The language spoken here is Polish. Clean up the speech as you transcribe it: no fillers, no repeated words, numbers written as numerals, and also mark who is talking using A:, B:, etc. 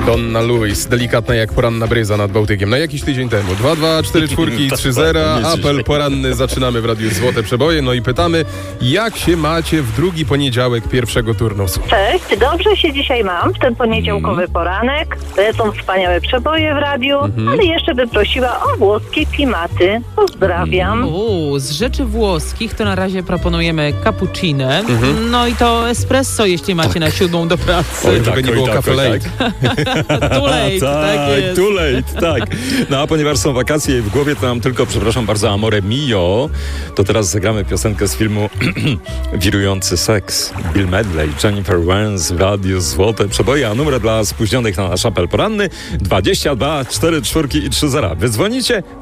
A: Donna Lewis, delikatna jak poranna bryza nad Bałtykiem. jakiś tydzień temu. 2-2, 4-4 i 3-0. Apel poranny zaczynamy w Radiu Złote Przeboje. No i pytamy, jak się macie w drugi poniedziałek pierwszego turnusu?
B: Cześć, dobrze się dzisiaj mam w ten poniedziałkowy poranek. Lecą wspaniałe przeboje w radiu, ale jeszcze bym prosiła o włoskie klimaty. Pozdrawiam.
C: Z rzeczy włoskich to na razie proponujemy cappuccino. No i to espresso, jeśli macie na 7 do pracy.
A: Oj, żeby nie było cafe late.
C: Too late, tak jest.
D: Too late, tak. No a ponieważ są wakacje i w głowie to nam tylko, przepraszam bardzo, Amore Mio, to teraz zagramy piosenkę z filmu Wirujący seks. Bill Medley, Jennifer Warnes w Radiu Złote Przeboje, a numer dla spóźnionych na nasz apel poranny 22 4 4 i 3 0. Wy dzwonicie,